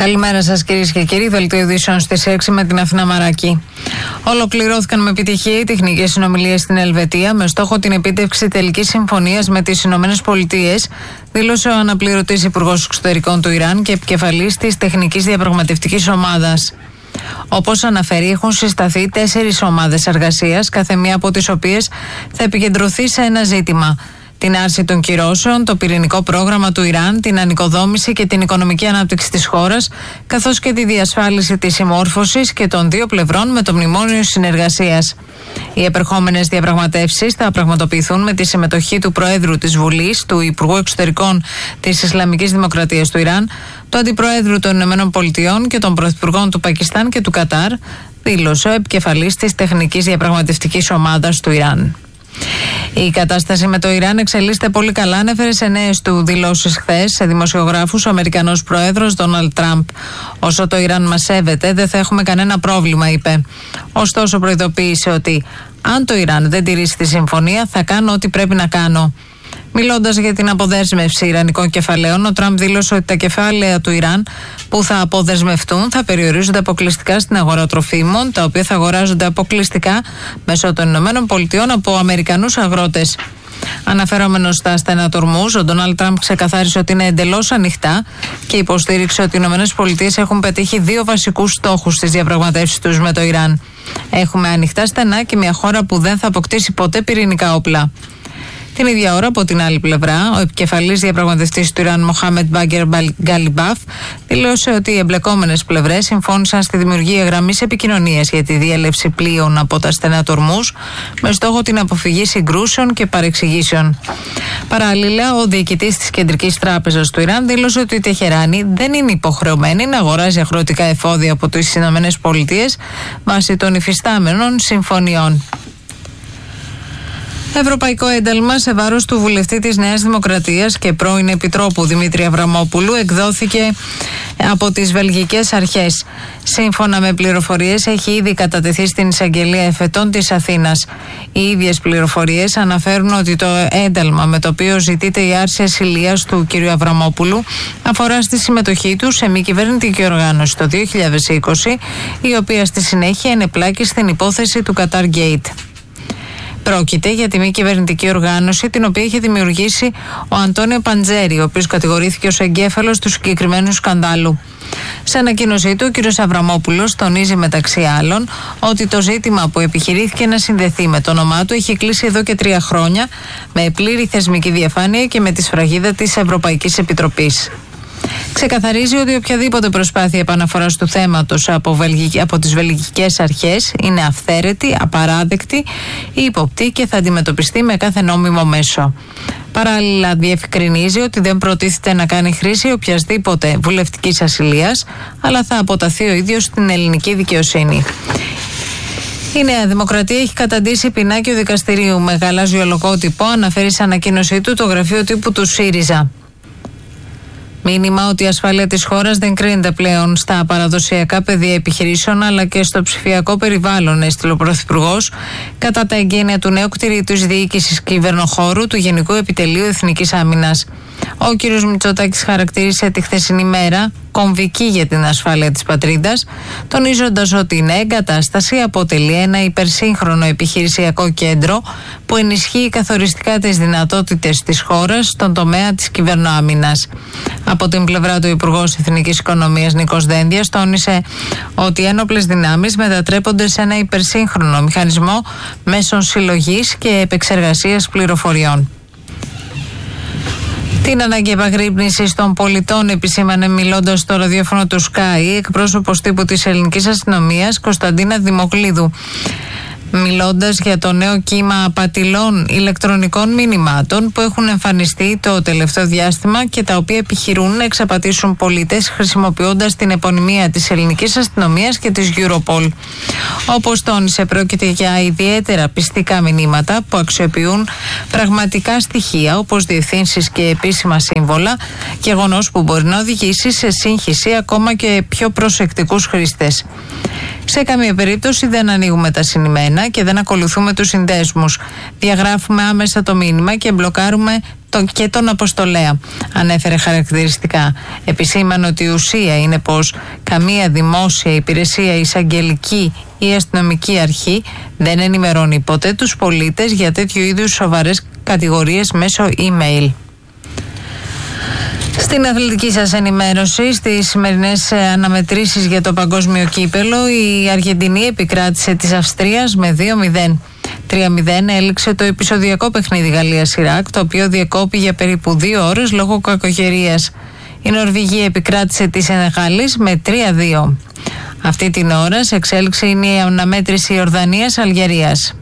Καλημέρα σας κυρίες και κύριοι. Δελτίο ειδήσεων στις 6 με την Αθηνά Μαράκη. Ολοκληρώθηκαν με επιτυχία οι τεχνικές συνομιλίες στην Ελβετία με στόχο την επίτευξη τελικής συμφωνίας με τις Ηνωμένες Πολιτείες, δήλωσε ο αναπληρωτής Υπουργός Εξωτερικών του Ιράν και επικεφαλής της Τεχνικής Διαπραγματευτικής Ομάδας. Όπως αναφέρει, έχουν συσταθεί 4 ομάδες εργασίας, κάθε μία από τις οποίες θα επικεντρωθεί σε ένα ζήτημα: την άρση των κυρώσεων, το πυρηνικό πρόγραμμα του Ιράν, την ανοικοδόμηση και την οικονομική ανάπτυξη της χώρας, καθώς και τη διασφάλιση της συμμόρφωσης και των δύο πλευρών με το Μνημόνιο Συνεργασίας. Οι επερχόμενες διαπραγματεύσεις θα πραγματοποιηθούν με τη συμμετοχή του Προέδρου της Βουλής, του Υπουργού Εξωτερικών της Ισλαμικής Δημοκρατίας του Ιράν, του Αντιπροέδρου των Ηνωμένων Πολιτειών και των Πρωθυπουργών του Πακιστάν και του Κατάρ, δήλωσε ο επικεφαλής της Τεχνικής Διαπραγματευτικής Ομάδας του Ιράν. Η κατάσταση με το Ιράν εξελίσσεται πολύ καλά, ανέφερε σε νέες του δηλώσεις χθες σε δημοσιογράφους ο Αμερικανός Πρόεδρος Ντόναλντ Τραμπ. Όσο το Ιράν μας σέβεται, δεν θα έχουμε κανένα πρόβλημα, είπε. Ωστόσο, προειδοποίησε ότι αν το Ιράν δεν τηρήσει τη συμφωνία, θα κάνω ό,τι πρέπει να κάνω. Μιλώντας για την αποδέσμευση ιρανικών κεφαλαίων, ο Τραμπ δήλωσε ότι τα κεφάλαια του Ιράν που θα αποδεσμευτούν θα περιορίζονται αποκλειστικά στην αγορά τροφίμων, τα οποία θα αγοράζονται αποκλειστικά μέσω των Ηνωμένων Πολιτειών από Αμερικανούς αγρότες. Αναφερόμενος στα στενά ορμούς, ο Ντόναλντ Τραμπ ξεκαθάρισε ότι είναι εντελώς ανοιχτά και υποστήριξε ότι οι Ηνωμένες Πολιτείες έχουν πετύχει 2 βασικούς στόχους στις διαπραγματεύσεις τους με το Ιράν. Έχουμε ανοιχτά στενά και μια χώρα που δεν θα αποκτήσει ποτέ πυρηνικά όπλα. Την ίδια ώρα, από την άλλη πλευρά, ο επικεφαλής διαπραγματευτής του Ιράν, Μοχάμεντ Μπάγκερ Γκαλιμπάφ, δήλωσε ότι οι εμπλεκόμενες πλευρές συμφώνησαν στη δημιουργία γραμμής επικοινωνίας για τη διέλευση πλοίων από τα στενά ορμούς, με στόχο την αποφυγή συγκρούσεων και παρεξηγήσεων. Παράλληλα, ο διοικητής της Κεντρικής Τράπεζας του Ιράν δήλωσε ότι η Τεχεράνη δεν είναι υποχρεωμένη να αγοράζει αγροτικά εφόδια από τις Ηνωμένες Πολιτείες βάσει των υφιστάμενων συμφωνιών. Ευρωπαϊκό ένταλμα σε βάρος του βουλευτή της Νέας Δημοκρατίας και πρώην Επιτρόπου Δημήτρη Αβραμόπουλου εκδόθηκε από τις βελγικές αρχές. Σύμφωνα με πληροφορίες, έχει ήδη κατατεθεί στην εισαγγελία εφετών της Αθήνας. Οι ίδιες πληροφορίες αναφέρουν ότι το ένταλμα με το οποίο ζητείται η άρση ασυλίας του κ. Αβραμόπουλου αφορά στη συμμετοχή του σε μη κυβερνητική οργάνωση το 2020, η οποία στη συνέχεια ενεπλάκη στην υπόθεση του Qatar Gate. Πρόκειται για τη μη κυβερνητική οργάνωση την οποία είχε δημιουργήσει ο Αντώνιο Παντζέρη, ο οποίος κατηγορήθηκε ως εγκέφαλος του συγκεκριμένου σκανδάλου. Σε ανακοίνωσή του, ο κ. Αβραμόπουλος τονίζει μεταξύ άλλων ότι το ζήτημα που επιχειρήθηκε να συνδεθεί με το όνομά του έχει κλείσει εδώ και 3 χρόνια με πλήρη θεσμική διαφάνεια και με τη σφραγίδα της Ευρωπαϊκής Επιτροπής. Ξεκαθαρίζει ότι οποιαδήποτε προσπάθεια επαναφοράς του θέματος από τις βελγικές αρχές είναι αυθαίρετη, απαράδεκτη, ύποπτη και θα αντιμετωπιστεί με κάθε νόμιμο μέσο. Παράλληλα, διευκρινίζει ότι δεν προτίθεται να κάνει χρήση οποιασδήποτε βουλευτικής ασυλίας, αλλά θα αποταθεί ο ίδιος στην ελληνική δικαιοσύνη. Η Νέα Δημοκρατία έχει καταντήσει πινάκιο δικαστηρίου με γαλάζιο λογότυπο, αναφέρει σε ανακοίνωσή του το γραφείο τύπου του ΣΥΡΙΖΑ. Μήνυμα ότι η ασφάλεια της χώρας δεν κρίνεται πλέον στα παραδοσιακά πεδία επιχειρήσεων αλλά και στο ψηφιακό περιβάλλον, έστειλε ο Πρωθυπουργός κατά τα εγγένεια του νέου κτηρίου της διοίκησης κυβερνοχώρου του Γενικού Επιτελείου Εθνικής Άμυνας. Ο κ. Μητσοτάκης χαρακτήρισε τη χθεσινή μέρα κομβική για την ασφάλεια της πατρίδας, τονίζοντας ότι η νέα εγκατάσταση αποτελεί ένα υπερσύγχρονο επιχειρησιακό κέντρο που ενισχύει καθοριστικά τις δυνατότητες της χώρας στον τομέα της κυβερνοάμυνας. Από την πλευρά του Υπουργός Εθνικής Οικονομίας Νίκος Δένδιας τόνισε ότι οι ένοπλες δυνάμεις μετατρέπονται σε ένα υπερσύγχρονο μηχανισμό μέσων συλλογής και επεξεργασίας πληροφοριών. Την ανάγκη επαγρύπνησης των πολιτών επισήμανε μιλώντας στο ραδιόφωνο του Sky εκπρόσωπος τύπου της ελληνικής αστυνομίας Κωνσταντίνα Δημοκλίδου. Μιλώντας για το νέο κύμα απατηλών ηλεκτρονικών μηνυμάτων που έχουν εμφανιστεί το τελευταίο διάστημα και τα οποία επιχειρούν να εξαπατήσουν πολίτες χρησιμοποιώντας την επωνυμία της ελληνικής αστυνομίας και της Europol. Όπως τόνισε, πρόκειται για ιδιαίτερα πιστικά μηνύματα που αξιοποιούν πραγματικά στοιχεία όπως διευθύνσεις και επίσημα σύμβολα, γεγονός που μπορεί να οδηγήσει σε σύγχυση ακόμα και πιο προσεκτικούς χρήστες. Σε καμία περίπτωση δεν ανοίγουμε τα συνημένα και δεν ακολουθούμε τους συνδέσμους. Διαγράφουμε άμεσα το μήνυμα και μπλοκάρουμε και τον αποστολέα, ανέφερε χαρακτηριστικά. Επισήμανε ότι η ουσία είναι πως καμία δημόσια υπηρεσία, εισαγγελική ή αστυνομική αρχή δεν ενημερώνει ποτέ τους πολίτες για τέτοιου είδους σοβαρές κατηγορίες μέσω email. Στην αθλητική σας ενημέρωση, στις σημερινές αναμετρήσεις για το παγκόσμιο κύπελο, η Αργεντινή επικράτησε της Αυστρίας με 2-0. 3-0 έληξε το επεισοδιακό παιχνίδι Γαλλίας-Ιράκ, το οποίο διεκόπη για περίπου 2 ώρες λόγω κακοκαιρίας. Η Νορβηγία επικράτησε της Σενεγάλης με 3-2. Αυτή την ώρα σε εξέλιξη είναι η αναμέτρηση Ιορδανίας-Αλγερίας.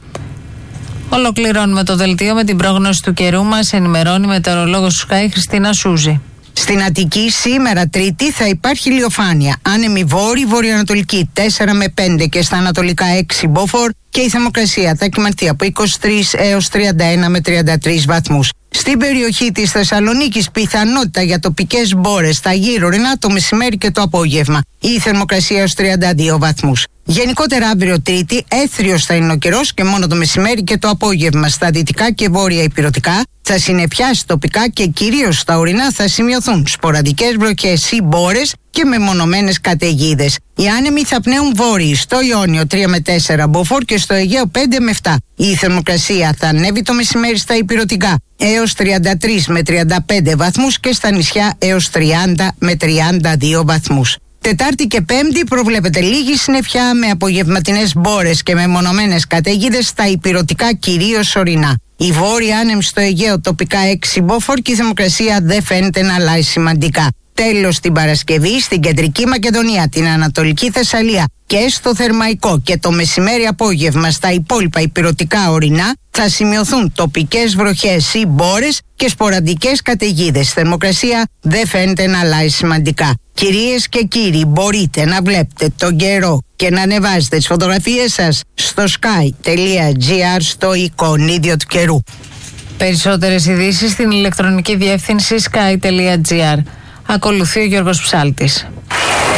Ολοκληρώνουμε το δελτίο με την πρόγνωση του καιρού. Μας ενημερώνει μετεωρολόγος Sky Χριστίνα Σούζη. Στην Αττική σήμερα Τρίτη θα υπάρχει ηλιοφάνεια. Άνεμη βόρειο-βορειοανατολική 4 με 5 και στα ανατολικά 6 μποφόρ και η θερμοκρασία θα κυμανθεί από 23 έως 31 με 33 βαθμούς. Στην περιοχή της Θεσσαλονίκης πιθανότητα για τοπικές μπόρες στα γύρω ορεινά το μεσημέρι και το απόγευμα. Η θερμοκρασία έως 32 βαθμούς. Γενικότερα αύριο Τρίτη έθριος θα είναι ο καιρός και μόνο το μεσημέρι και το απόγευμα στα δυτικά και βόρεια ηπειρωτικά θα συννεφιάσει τοπικά και κυρίως στα ορεινά θα σημειωθούν σποραδικές βροχές ή μπόρες και μεμονωμένες καταιγίδες. Οι άνεμοι θα πνέουν βόρειοι στο Ιόνιο 3 με 4 μποφόρ και στο Αιγαίο 5 με 7. Η θερμοκρασία θα ανέβει το μεσημέρι στα ηπειρωτικά έως 33 με 35 βαθμούς και στα νησιά έως 30 με 32 βαθμούς. Τετάρτη και Πέμπτη προβλέπεται λίγη συννεφιά με απογευματινές μπόρες και μεμονωμένες καταιγίδες στα ηπειρωτικά κυρίως ορεινά. Η βόρεια άνεμη στο Αιγαίο τοπικά 6 μποφόρ και η θερμοκρασία δεν φαίνεται να αλλάζει σημαντικά. Τέλος την Παρασκευή στην Κεντρική Μακεδονία, την Ανατολική Θεσσαλία και στο Θερμαϊκό και το μεσημέρι απόγευμα στα υπόλοιπα ηπειρωτικά ορεινά θα σημειωθούν τοπικές βροχές ή μπόρες και σποραδικές καταιγίδες. Θερμοκρασία δεν φαίνεται να αλλάζει σημαντικά. Κυρίες και κύριοι, μπορείτε να βλέπετε τον καιρό και να ανεβάζετε τις φωτογραφίες σας στο sky.gr στο εικονίδιο του καιρού. Περισσότερες ειδήσεις στην ηλεκτρονική διεύθυνση sky.gr. Ακολουθεί ο Γιώργος Ψάλτης.